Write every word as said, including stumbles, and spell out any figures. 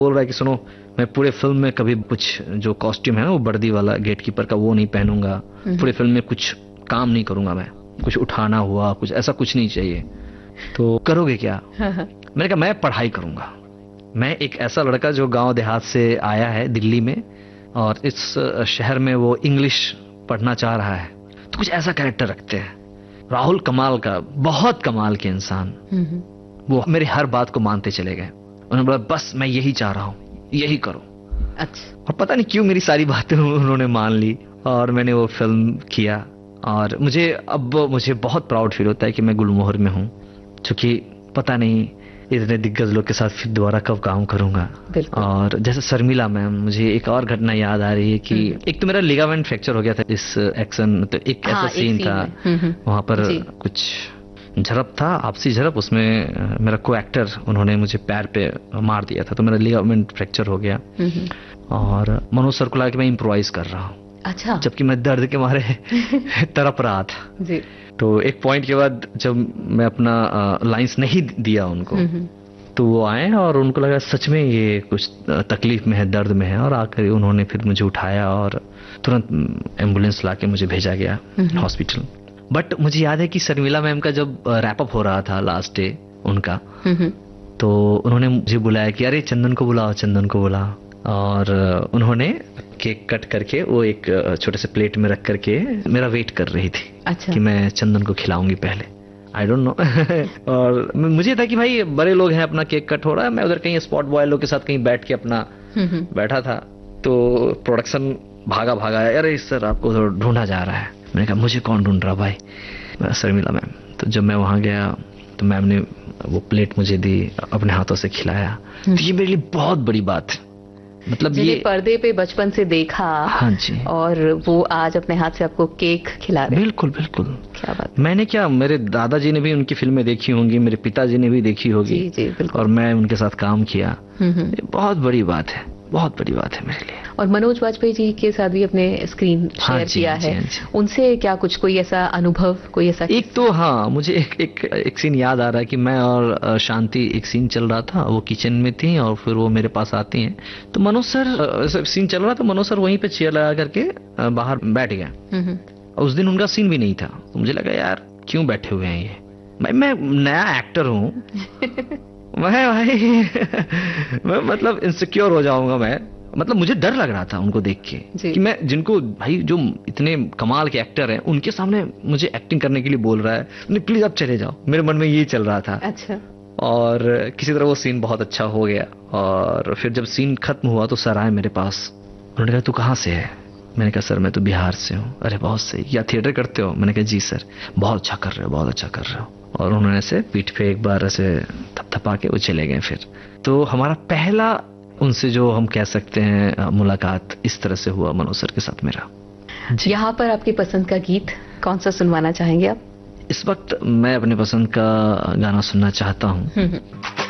बोल रहा है कि सुनो, मैं पूरे फिल्म में कभी कुछ जो कॉस्ट्यूम है ना वो वर्दी वाला गेटकीपर का वो नहीं पहनूंगा, पूरे फिल्म में कुछ काम नहीं करूंगा, मैं कुछ उठाना हुआ कुछ ऐसा कुछ नहीं चाहिए, तो करोगे क्या? मैंने कहा मैं पढ़ाई करूंगा। मैं एक ऐसा लड़का जो गांव देहात से आया है दिल्ली में और इस शहर में वो इंग्लिश पढ़ना चाह रहा है, तो कुछ ऐसा कैरेक्टर रखते हैं। राहुल कमाल का, बहुत कमाल के इंसान, वो मेरी हर बात को मानते चले गए। उन्होंने बोला बस मैं यही चाह रहा हूँ, यही करो। अच्छा। और पता नहीं क्यों मेरी सारी बातें उन्होंने मान ली और मैंने वो फिल्म किया। और मुझे अब मुझे बहुत प्राउड फील होता है कि मैं गुलमोहर में हूँ, क्योंकि पता नहीं इतने दिग्गज लोग के साथ फिर दोबारा कब काम करूंगा। और जैसे शर्मिला मैम, मुझे एक और घटना याद आ रही है कि एक तो मेरा लिगामेंट फ्रैक्चर हो गया था इस एक्शन, तो एक ऐसा सीन था वहां पर कुछ झड़प था, आपसी झड़प, उसमें मेरा को एक्टर उन्होंने मुझे पैर पे मार दिया था, तो मेरा लिगामेंट फ्रैक्चर हो गया। और मनोज सर को लगा कि मैं इम्प्रोवाइज कर रहा हूँ, अच्छा, जबकि मैं दर्द के मारे तड़प रहा था जी। तो एक पॉइंट के बाद जब मैं अपना लाइंस नहीं दिया उनको, तो वो आए और उनको लगा सच में ये कुछ तकलीफ में है, दर्द में है, और आकर उन्होंने फिर मुझे उठाया और तुरंत एम्बुलेंस लाके मुझे भेजा गया हॉस्पिटल। बट मुझे याद है कि शर्मिला मैम का जब रैप अप हो रहा था लास्ट डे उनका, तो उन्होंने मुझे बुलाया कि अरे चंदन को बुलाओ, चंदन को बुलाओ। और उन्होंने केक कट करके वो एक छोटे से प्लेट में रख करके मेरा वेट कर रही थी। अच्छा। कि मैं चंदन को खिलाऊंगी पहले, आई डोंट नो। और मुझे था कि भाई बड़े लोग हैं, अपना केक कट हो रहा है, मैं उधर कहीं स्पॉट बॉय लोग के साथ कहीं बैठ के अपना बैठा था। तो प्रोडक्शन भागा भागा, अरे सर आपको ढूंढा जा रहा है। मैंने कहा मुझे कौन ढूंढ रहा भाई, शर्मिला मैम। तो जब मैं वहां गया तो मैम ने वो प्लेट मुझे दी, अपने हाथों से खिलाया। तो ये मेरे लिए बहुत बड़ी बात है, मतलब ये पर्दे पे बचपन से देखा। हाँ जी। और वो आज अपने हाथ से आपको केक खिला रहे। बिल्कुल बिल्कुल, क्या बात। मैंने क्या, मेरे दादाजी ने भी उनकी फिल्में देखी होंगी, मेरे पिताजी ने भी देखी होगी। जी जी बिल्कुल। और मैं उनके साथ काम किया, ये बहुत बड़ी बात है, बहुत बड़ी बात है मेरे लिए। और मनोज वाजपेयी जी के साथ भी अपने स्क्रीन हाँ शेयर किया जी, है। हाँ जी। उनसे क्या कुछ कोई ऐसा अनुभव, कोई ऐसा? एक तो हाँ, मुझे एक एक एक सीन याद आ रहा है कि मैं और शांति, एक सीन चल रहा था, वो किचन में थी और फिर वो मेरे पास आती हैं। तो मनोज सर, सीन चल रहा था, मनोज सर वहीं पे चेयर लगा करके बाहर बैठ गए। उस दिन उनका सीन भी नहीं था, तो मुझे लगा यार क्यों बैठे हुए हैं ये, मैं मैं नया एक्टर हूँ। मैं भाई मैं मतलब इनसिक्योर हो जाऊंगा मैं, मतलब मुझे डर लग रहा था उनको देख के कि मैं, जिनको भाई जो इतने कमाल के एक्टर हैं उनके सामने मुझे एक्टिंग करने के लिए बोल रहा है, नहीं प्लीज आप चले जाओ, मेरे मन में यही चल रहा था। अच्छा। और किसी तरह वो सीन बहुत अच्छा हो गया। और फिर जब सीन खत्म हुआ तो सर आए मेरे पास, उन्होंने कहा तू कहाँ से है? मैंने कहा सर मैं तो बिहार से हूँ। अरे बहुत सही, या थिएटर करते हो? मैंने कहा जी सर। बहुत अच्छा कर रहे हो, बहुत अच्छा कर रहे हो। और उन्होंने ऐसे पीठ पे एक बार ऐसे थपथपा के वो चले गए। फिर तो हमारा पहला उनसे जो हम कह सकते हैं मुलाकात इस तरह से हुआ मनोज सर के साथ मेरा। यहाँ पर आपकी पसंद का गीत कौन सा सुनवाना चाहेंगे आप? इस वक्त मैं अपने पसंद का गाना सुनना चाहता हूँ।